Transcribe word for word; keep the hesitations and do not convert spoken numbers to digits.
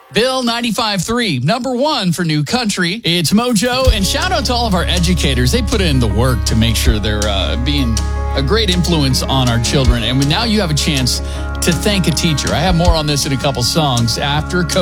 Bill ninety-five three, number one for New Country. It's Mojo, and shout out to all of our educators. They put in the work to make sure they're uh, being a great influence on our children. And now you have a chance to thank a teacher. I have more on this in a couple songs after Coach